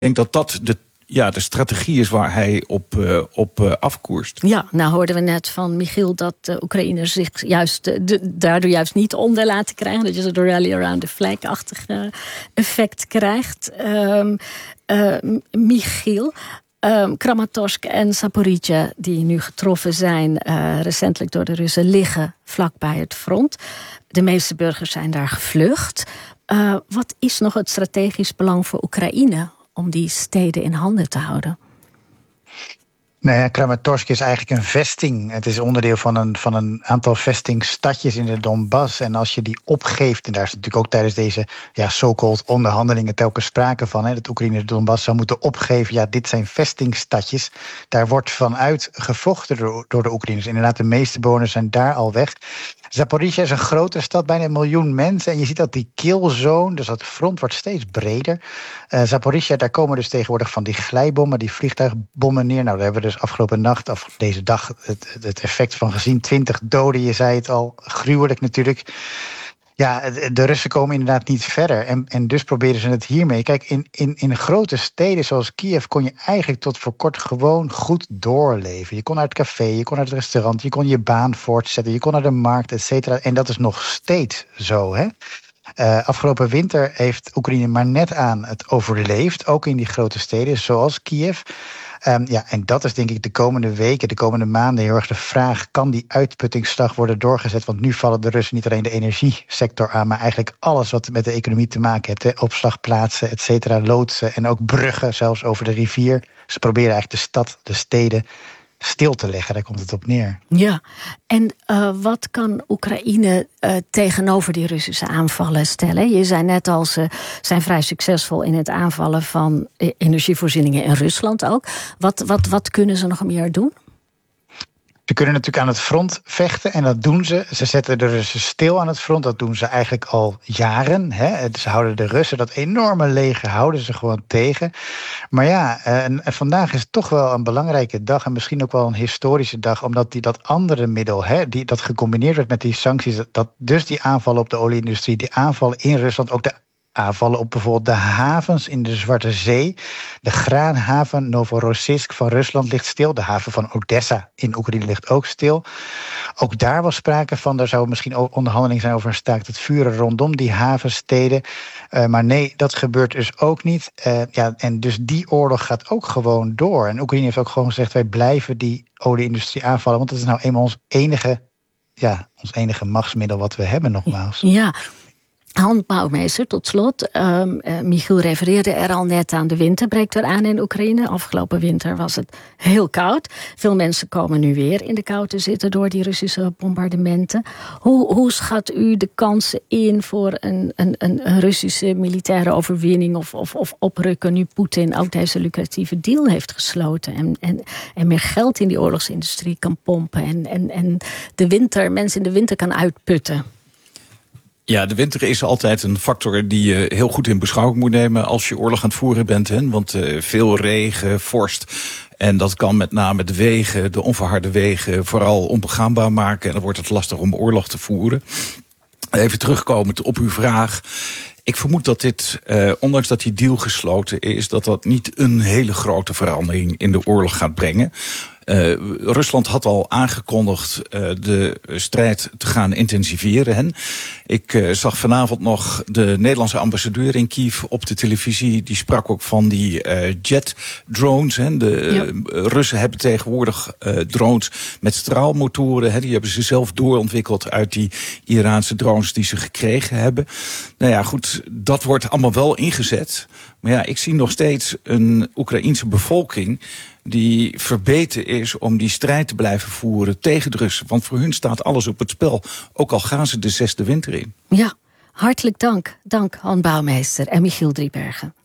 denk dat dat de strategie is waar hij op afkoerst. Ja, nou hoorden we net van Michiel dat Oekraïners zich daardoor juist niet onder laten krijgen. Dat je zo'n rally around the flag-achtige effect krijgt. Michiel, Kramatorsk en Zaporizhzhia, die nu getroffen zijn recentelijk door de Russen, liggen vlakbij het front. De meeste burgers zijn daar gevlucht. Wat is nog het strategisch belang voor Oekraïne om die steden in handen te houden? Nou ja, Kramatorsk is eigenlijk een vesting. Het is onderdeel van een aantal vestingstadjes in de Donbass. En als je die opgeeft, en daar is natuurlijk ook tijdens deze so-called onderhandelingen telkens sprake van, dat Oekraïne de Donbass zou moeten opgeven. Ja, dit zijn vestingstadjes. Daar wordt vanuit gevochten door de Oekraïners. Inderdaad, de meeste bewoners zijn daar al weg. Zaporizhzhia is een grote stad, bijna 1 miljoen mensen. En je ziet dat die killzone, dus dat front, wordt steeds breder. Zaporizhzhia, daar komen dus tegenwoordig van die glijbommen, die vliegtuigbommen neer. Nou, daar hebben we dus afgelopen nacht, of deze dag, het effect van gezien. 20 doden, je zei het al, gruwelijk natuurlijk. Ja, de Russen komen inderdaad niet verder. En dus proberen ze het hiermee. Kijk, in grote steden zoals Kiev kon je eigenlijk tot voor kort gewoon goed doorleven. Je kon naar het café, je kon naar het restaurant, je kon je baan voortzetten, je kon naar de markt, et cetera. En dat is nog steeds zo, hè. Afgelopen winter heeft Oekraïne maar net aan het overleefd, ook in die grote steden zoals Kiev. En dat is denk ik de komende weken, de komende maanden heel erg de vraag: kan die uitputtingsslag worden doorgezet? Want nu vallen de Russen niet alleen de energiesector aan, maar eigenlijk alles wat met de economie te maken heeft. Opslagplaatsen, et cetera, loodsen en ook bruggen, zelfs over de rivier. Ze proberen eigenlijk de steden stil te leggen, daar komt het op neer. Ja, en wat kan Oekraïne tegenover die Russische aanvallen stellen? Je zei net al, ze zijn vrij succesvol in het aanvallen van energievoorzieningen in Rusland ook. Wat kunnen ze nog meer doen? Ze kunnen natuurlijk aan het front vechten en dat doen ze. Ze zetten de Russen stil aan het front. Dat doen ze eigenlijk al jaren. Hè. Ze houden de Russen, dat enorme leger, houden ze gewoon tegen. Maar ja, en vandaag is toch wel een belangrijke dag en misschien ook wel een historische dag, omdat dat andere middel, dat gecombineerd werd met die sancties, dat dus die aanvallen op de olieindustrie, die aanvallen in Rusland, ook de aanvallen op bijvoorbeeld de havens in de Zwarte Zee. De graanhaven Novorossiysk van Rusland ligt stil. De haven van Odessa in Oekraïne ligt ook stil. Ook daar was sprake van, daar zou misschien ook onderhandeling zijn over een staakt het vuren rondom die havensteden. Maar nee, dat gebeurt dus ook niet. En dus die oorlog gaat ook gewoon door. En Oekraïne heeft ook gewoon gezegd, wij blijven die olieindustrie aanvallen, want dat is nou eenmaal ons enige machtsmiddel wat we hebben, nogmaals. Ja. Han Bouwmeester, tot slot. Michiel refereerde er al net aan. De winter breekt weer aan in Oekraïne. Afgelopen winter was het heel koud. Veel mensen komen nu weer in de kou te zitten door die Russische bombardementen. Hoe schat u de kansen in voor een Russische militaire overwinning of oprukken nu Poetin ook deze lucratieve deal heeft gesloten en meer geld in die oorlogsindustrie kan pompen en mensen in de winter kan uitputten? Ja, de winter is altijd een factor die je heel goed in beschouwing moet nemen als je oorlog aan het voeren bent. Hè? Want veel regen, vorst. En dat kan met name de wegen, de onverharde wegen, vooral onbegaanbaar maken. En dan wordt het lastig om oorlog te voeren. Even terugkomend op uw vraag. Ik vermoed dat dit, ondanks dat die deal gesloten is, dat niet een hele grote verandering in de oorlog gaat brengen. Rusland had al aangekondigd de strijd te gaan intensiveren. Hè. Ik zag vanavond nog de Nederlandse ambassadeur in Kiev op de televisie. Die sprak ook van die jet drones. Hè. Russen hebben tegenwoordig drones met straalmotoren. Hè. Die hebben ze zelf doorontwikkeld uit die Iraanse drones die ze gekregen hebben. Nou ja, goed, dat wordt allemaal wel ingezet. Maar ja, ik zie nog steeds een Oekraïense bevolking die verbeten is om die strijd te blijven voeren tegen de Russen. Want voor hun staat alles op het spel, ook al gaan ze de 6e winter in. Ja, hartelijk dank. Dank Han Bouwmeester en Michiel Driebergen.